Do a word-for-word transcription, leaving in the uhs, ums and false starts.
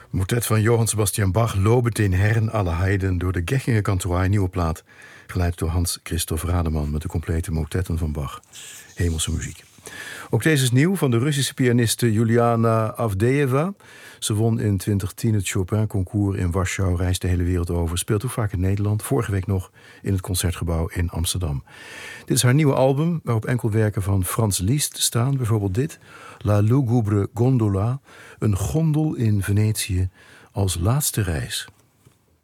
Motet van Johann Sebastian Bach, Lobet den Herrn alle Heiden, door de Geckinger Kantorij, nieuwe plaat, geleid door Hans Christoph Rademan met de complete motetten van Bach. Hemelse muziek. Ook deze is nieuw, van de Russische pianiste Juliana Avdeeva. Ze won in twintig tien het Chopin-concours in Warschau, reist de hele wereld over, speelt ook vaak in Nederland, vorige week nog in het Concertgebouw in Amsterdam. Dit is haar nieuwe album, waarop enkel werken van Franz Liszt staan, bijvoorbeeld dit, La lugubre gondola, een gondel in Venetië als laatste reis.